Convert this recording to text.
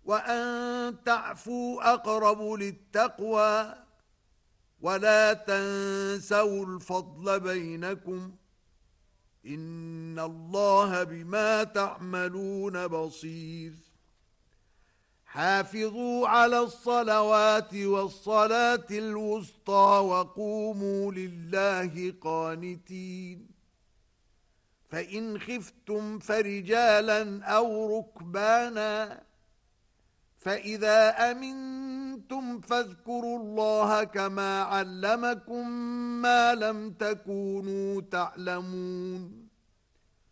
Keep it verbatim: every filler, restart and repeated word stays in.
وأن تعفوا أقرب للتقوى ولا تنسوا الفضل بينكم إن الله بما تعملون بصير حافظوا على الصلوات والصلاة الوسطى وقوموا لله قانتين فإن خفتم فرجالا أو ركبانا فإذا أمنتم فاذكروا الله كما علمكم ما لم تكونوا تعلمون